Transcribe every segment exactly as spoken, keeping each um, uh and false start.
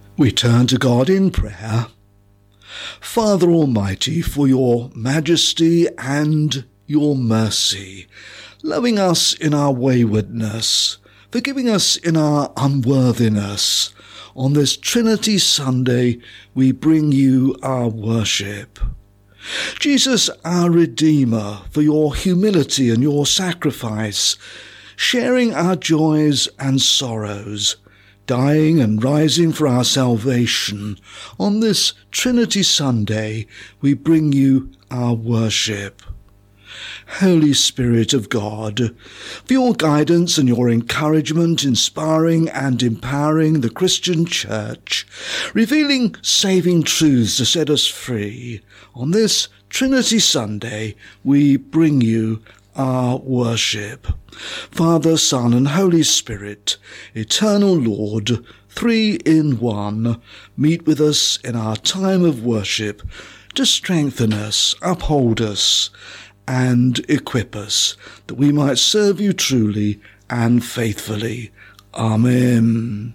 We turn to God in prayer. Father Almighty, for your majesty and your mercy, loving us in our waywardness, forgiving us in our unworthiness, on this Trinity Sunday we bring you our worship. Jesus, our Redeemer, for your humility and your sacrifice, sharing our joys and sorrows, dying and rising for our salvation, on this Trinity Sunday we bring you our worship. Holy Spirit of God, for your guidance and your encouragement, inspiring and empowering the Christian Church, revealing saving truths to set us free, on this Trinity Sunday we bring you our worship. Father, Son, and Holy Spirit, eternal Lord, three in one, meet with us in our time of worship to strengthen us, uphold us, and equip us, that we might serve you truly and faithfully. Amen.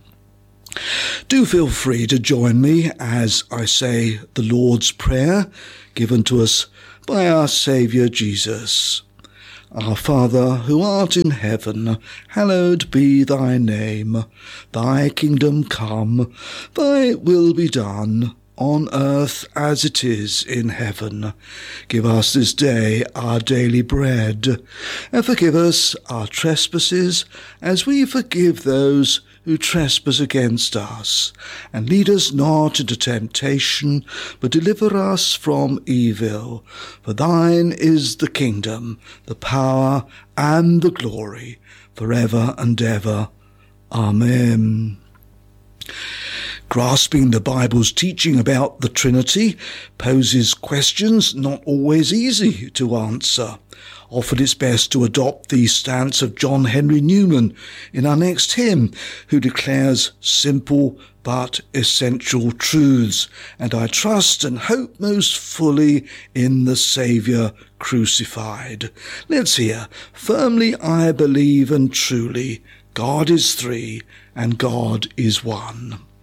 Do feel free to join me as I say the Lord's Prayer, given to us by our Saviour Jesus. Our Father, who art in heaven, hallowed be thy name. Thy kingdom come, thy will be done, on earth as it is in heaven. Give us this day our daily bread, and forgive us our trespasses, as we forgive those who trespass against us. And lead us not into temptation, but deliver us from evil. For thine is the kingdom, the power, and the glory, for ever and ever. Amen. Grasping the Bible's teaching about the Trinity poses questions not always easy to answer. Often it's best to adopt the stance of John Henry Newman in our next hymn, who declares simple but essential truths, and I trust and hope most fully in the Saviour crucified. Let's hear, firmly I believe and truly, God is three and God is one.